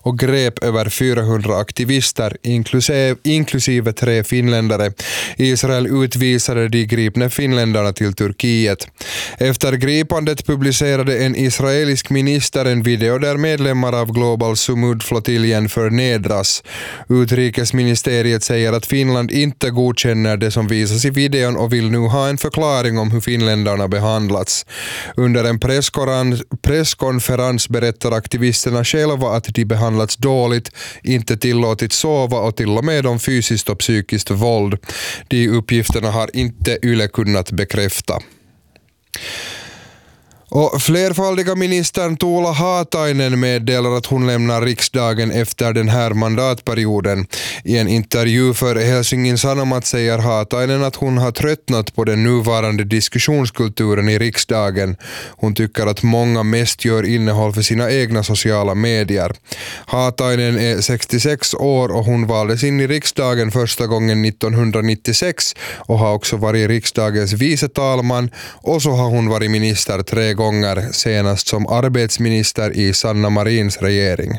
och grep över 400 aktivister, inklusive 3 finländare. Israel utvisade de gripna finländarna till Turkiet. Efter gripandet publicerade en israelisk minister en video där medlemmar av Global Sumud-flottiljen förnedras. Utrikesministeriet säger att Finland inte godkänner det som visas i videon och vill nu ha en förklaring om hur finländarna behandlats. Under en presskonferens berättar aktivisterna själva att de behandlats dåligt, inte tillåtit sova och till och med om fysiskt och psykiskt våld. De uppgifterna har inte Yle kunnat bekräfta. Och flerfaldiga ministern Tuula Haatainen meddelar att hon lämnar riksdagen efter den här mandatperioden. I en intervju för Helsingin Sanomat säger Haatainen att hon har tröttnat på den nuvarande diskussionskulturen i riksdagen. Hon tycker att många mest gör innehåll för sina egna sociala medier. Haatainen är 66 år och hon valdes in i riksdagen första gången 1996 och har också varit riksdagens vice talman, och så har hon varit minister 3 gånger, senast som arbetsminister i Sanna Marins regering.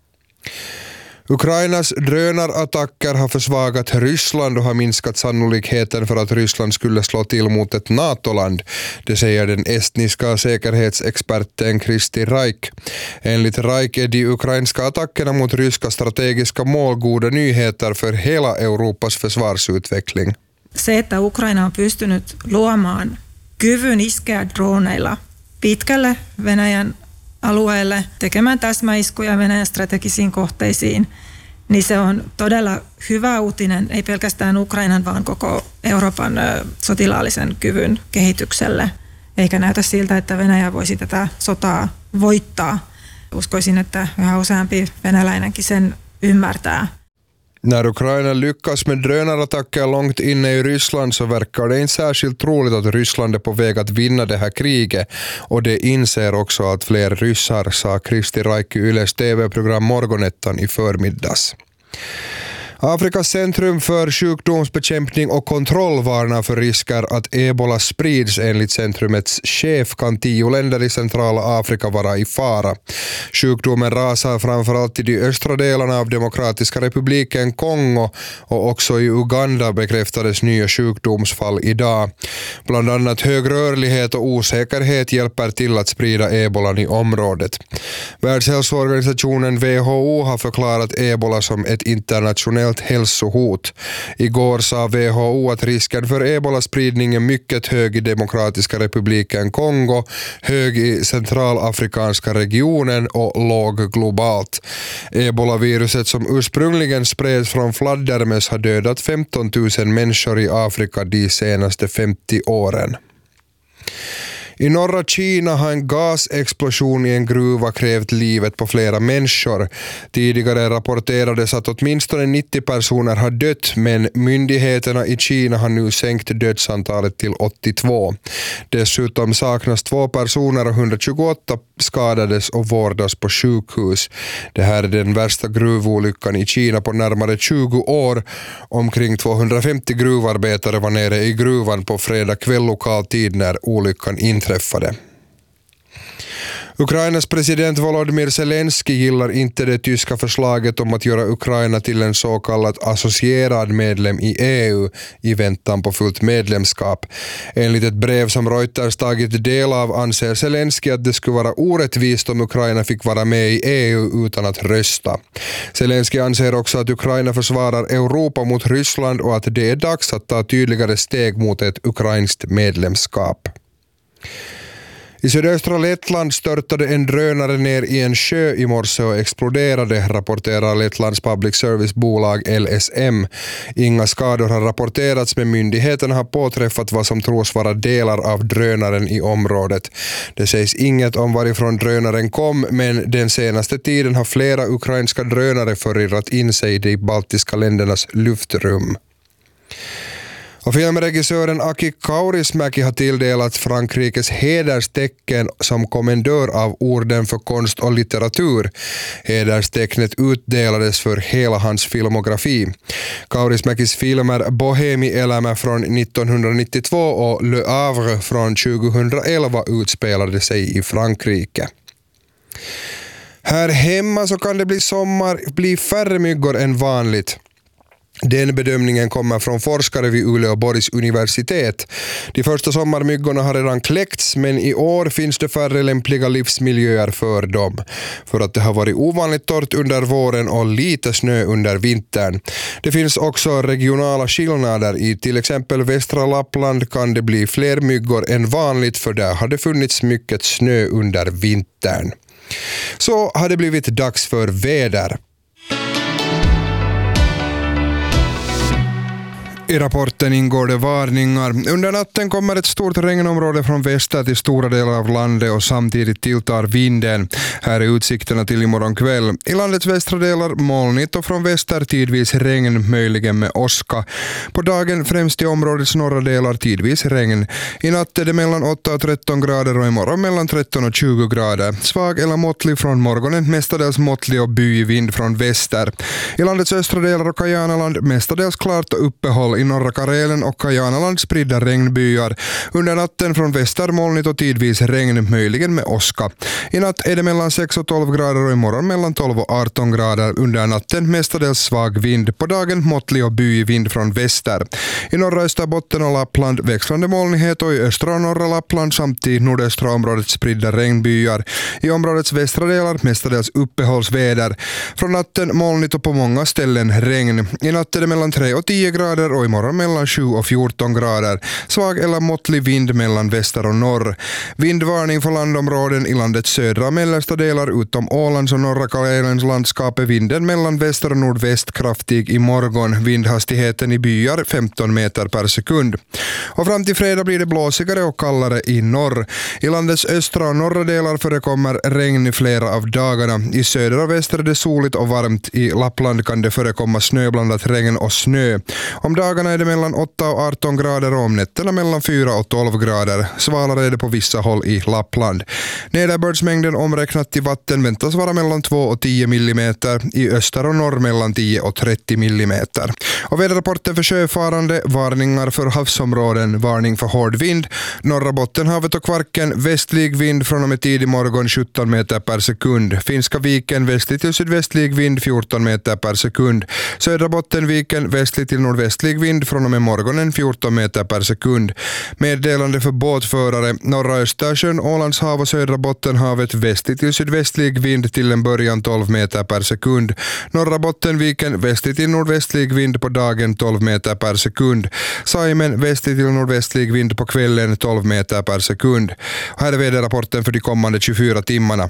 Ukrainas drönarattacker har försvagat Ryssland och har minskat sannolikheten för att Ryssland skulle slå till mot ett NATO-land. Det säger den estniska säkerhetsexperten Kristi Raik. Enligt Raik är de ukrainska attackerna mot ryska strategiska mål goda nyheter för hela Europas försvarsutveckling. Se, että Ukraina on pystynyt luomaan kyvyn iskeä droneilla pitkälle Venäjän alueelle, tekemään täsmäiskuja Venäjän strategisiin kohteisiin, niin se on todella hyvä uutinen, ei pelkästään Ukrainan, vaan koko Euroopan sotilaallisen kyvyn kehitykselle. Eikä näytä siltä, että Venäjä voisi tätä sotaa voittaa. Uskoisin, että yhä useampi venäläinenkin sen ymmärtää. När Ukraina lyckas med drönarattacker långt inne i Ryssland så verkar det inte särskilt troligt att Ryssland är på väg att vinna det här kriget, och det inser också att fler ryssar, sa Kristi Raik i Yles TV-program Morgonettan i förmiddags. Afrikas centrum för sjukdomsbekämpning och kontroll varnar för risker att ebola sprids. Enligt centrumets chef kan 10 länder i centrala Afrika vara i fara. Sjukdomen rasar framförallt i de östra delarna av Demokratiska republiken Kongo, och också i Uganda bekräftades nya sjukdomsfall idag. Bland annat hög rörlighet och osäkerhet hjälper till att sprida ebolan i området. Världshälsoorganisationen WHO har förklarat ebola som ett internationellt hälsohot. Igår sa WHO att risken för ebola-spridning är mycket hög i Demokratiska republiken Kongo, hög i centralafrikanska regionen och låg globalt. Ebola-viruset som ursprungligen spreds från fladdermöss har dödat 15 000 människor i Afrika de senaste 50 åren. I norra Kina har en gasexplosion i en gruva krävt livet på flera människor. Tidigare rapporterades att åtminstone 90 personer har dött, men myndigheterna i Kina har nu sänkt dödsantalet till 82. Dessutom saknas 2 personer och 128 skadades och vårdas på sjukhus. Det här är den värsta gruvolyckan i Kina på närmare 20 år. Omkring 250 gruvarbetare var nere i gruvan på fredag kväll lokal tid när olyckan inträffade. Ukrainas president Volodymyr Zelensky gillar inte det tyska förslaget om att göra Ukraina till en så kallad associerad medlem i EU i väntan på fullt medlemskap. Enligt ett brev som Reuters tagit del av anser Zelensky att det skulle vara orättvist om Ukraina fick vara med i EU utan att rösta. Zelensky anser också att Ukraina försvarar Europa mot Ryssland och att det är dags att ta tydligare steg mot ett ukrainskt medlemskap. I sydöstra Lettland störtade en drönare ner i en sjö i morse och exploderade, rapporterar Lettlands public service-bolag LSM. Inga skador har rapporterats, men myndigheterna har påträffat vad som tros vara delar av drönaren i området. Det sägs inget om varifrån drönaren kom, men den senaste tiden har flera ukrainska drönare förirrat in sig i de baltiska ländernas luftrum. Och filmregissören Aki Kaurismäki har tilldelat Frankrikes hederstecken som kommendör av orden för konst och litteratur. Hederstecknet utdelades för hela hans filmografi. Kaurismäkis filmer Bohemielämä från 1992 och Le Havre från 2011 utspelade sig i Frankrike. Här hemma så kan det bli färre myggor än vanligt. Den bedömningen kommer från forskare vid Uleåborgs universitet. De första sommarmyggorna har redan kläckts, men i år finns det färre lämpliga livsmiljöer för dem. För att det har varit ovanligt torrt under våren och lite snö under vintern. Det finns också regionala skillnader. I till exempel västra Lappland kan det bli fler myggor än vanligt, för där har det funnits mycket snö under vintern. Så har det blivit dags för väder. I rapporten ingår det varningar. Under natten kommer ett stort regnområde från väster till stora delar av landet och samtidigt tilltar vinden. Här är utsikterna till imorgon kväll. I landets västra delar molnigt och från väster tidvis regn, möjligen med åska. På dagen främst i områdets norra delar tidvis regn. I natt är det mellan 8 och 13 grader och imorgon mellan 13 och 20 grader. Svag eller måttlig från morgonen, mestadels måttlig och byig vind från väster. I landets östra delar och Kajanaland mestadels klart och uppehåll. I norra Karelen och Kajanaland spridda regnbyar. Under natten från väster molnigt och tidvis regn, möjligen med åska. I natt är det mellan 6 och 12 grader och imorgon mellan 12 och 18 grader. Under natten mestadels svag vind. På dagen måttlig och byig vind från väster. I norra Österbotten och Lappland växlande molnighet och i östra och norra Lappland samt i nordöstra området spridda regnbyar. I områdets västra delar mestadels uppehållsväder. Från natten molnigt och på många ställen regn. I natt är det mellan 3 och 10 grader och imorgon mellan 7 och 14 grader. Svag eller måttlig vind mellan väster och norr. Vindvarning för landområden i landets södra och mellersta delar utom Ålands och norra Karelens landskap är vinden mellan väster och nordväst kraftig i morgon. Vindhastigheten i byar 15 meter per sekund. Och fram till fredag blir det blåsigare och kallare i norr. I landets östra och norra delar förekommer regn i flera av dagarna. I södra och väster är det soligt och varmt. I Lappland kan det förekomma snöblandat regn och snö. Om dagarna är det mellan 8 och 18 grader och om nätterna mellan 4 och 12 grader. Svalare är det på vissa håll i Lappland. Nederbördsmängden omräknat till vatten väntas vara mellan 2 och 10 millimeter. I öster och norr mellan 10 och 30 millimeter. Och väderrapporten för sjöfarande, varningar för havsområden, varning för hård vind. Norra Bottenhavet och Kvarken, västlig vind från och med tidig morgon 17 meter per sekund. Finska viken, västlig till sydvästlig vind 14 meter per sekund. Södra Bottenviken, västlig till nordvästlig vind från och med morgonen 14 meter per sekund. Meddelande för båtförare. Norra Östersjön, Ålands hav och södra Bottenhavet, västlig till sydvästlig vind till en början 12 meter per sekund. Norra Bottenviken, västlig till nordvästlig vind på dagen 12 meter per sekund. Saimen, västlig till nordvästlig vind på kvällen 12 meter per sekund. Här är väderrapporten för de kommande 24 timmarna.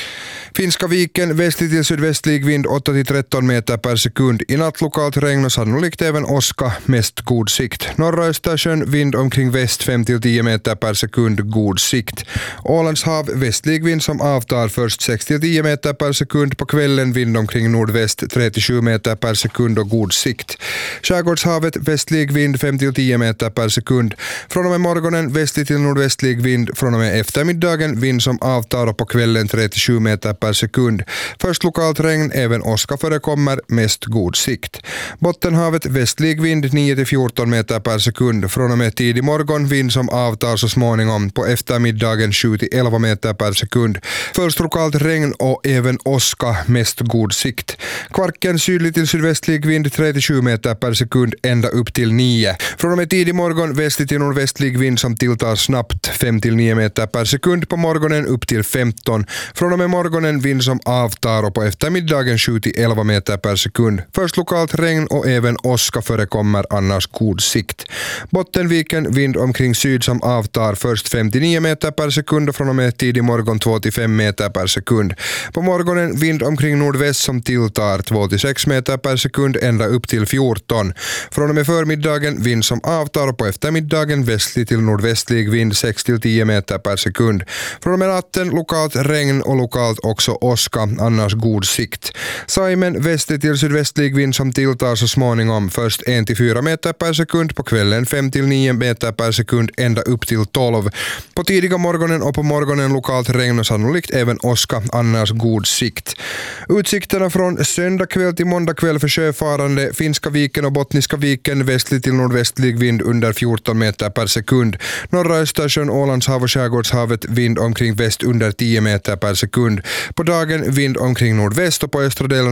Finska viken, västlig till sydvästlig vind 8-13 meter per sekund. I natt lokalt regn och sannolikt även åska, mest god sikt. Norra Östersjön, vind omkring väst 5-10 meter per sekund, god sikt. Ålands hav, västlig vind som avtar först 6-10 meter per sekund. På kvällen vind omkring nordväst 3-7 meter per sekund och god sikt. Skärgårdshavet, västlig vind 5-10 meter per sekund. Från och med morgonen västlig till nordvästlig vind. Från och med eftermiddagen vind som avtar och på kvällen 3-7 meter per sekund. Först lokalt regn, även åska förekommer, mest god sikt. Bottenhavet, västlig vind 9-14 meter per sekund. Från och med tidig morgon vind som avtar så småningom. På eftermiddagen 7-11 meter per sekund. Först lokalt regn och även åska, mest god sikt. Kvarken, sydlig till sydvästlig vind 3-7 meter per sekund, ända upp till 9. Från och med tidig morgon västlig till nordvästlig vind som tilltar snabbt 5-9 meter per sekund. På morgonen upp till 15. Från och med morgonen vind som avtar och på eftermiddagen 7-11 meter per sekund. Först lokalt regn och även åska förekommer, annars god sikt. Bottenviken, vind omkring syd som avtar först 5-9 meter per sekund och från och med tidig morgon 2-5 meter per sekund. På morgonen vind omkring nordväst som tilltar 2-6 meter per sekund, ända upp till 14. Från och med förmiddagen vind som avtar och på eftermiddagen västlig till nordvästlig vind 6-10 meter per sekund. Från och med natten lokalt regn och lokalt också åska, annars god sikt. Saimen, västlig till sydvästlig vind som tilltar så småningom först 1-4 meter per sekund, på kvällen 5-9 meter per sekund, ända upp till 12. På tidiga morgonen och på morgonen lokalt regn och sannolikt även åska, annars god sikt. Utsikterna från söndag kväll till måndag kväll för sjöfarande. Finska viken och Bottniska viken västlig till nordvästlig vind under 14 meter per sekund. Norra Östersjön, Ålandshav och Skärgårdshavet vind omkring väst under 10 meter per sekund. På dagen vind omkring nordväst och på östra delen